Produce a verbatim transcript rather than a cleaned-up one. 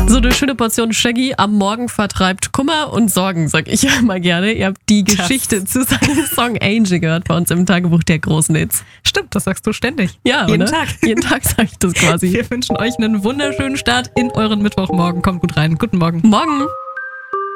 So eine schöne Portion Shaggy am Morgen vertreibt Kummer und Sorgen, sag ich immer gerne. Ihr habt die Geschichte das. zu seinem Song Angel gehört bei uns im Tagebuch der großen Hits. Stimmt, das sagst du ständig. Ja, jeden oder? Tag. Jeden Tag sage ich das quasi. Wir wünschen euch einen wunderschönen Start in euren Mittwochmorgen. Kommt gut rein. Guten Morgen. Morgen.